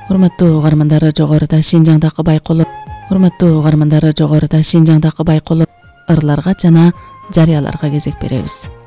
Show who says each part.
Speaker 1: Урматтуу угармандар, жогоруда Шинжаңдагы байкооло ырларга жана жарыяларга кезек беребиз.